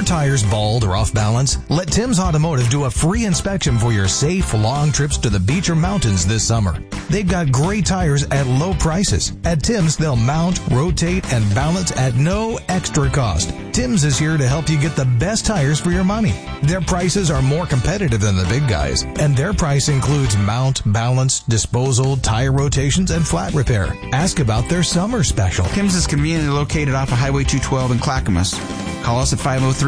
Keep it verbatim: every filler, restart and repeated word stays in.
tires bald or off balance? Let Tim's Automotive do a free inspection for your safe, long trips to the beach or mountains this summer. They've got great tires at low prices. At Tim's, they'll mount, rotate, and balance at no extra cost. Tim's is here to help you get the best tires for your money. Their prices are more competitive than the big guys, and their price includes mount, balance, disposal, tire rotations, and flat repair. Ask about their summer special. Tim's is conveniently located off of Highway two twelve in Clackamas. Call us at five oh three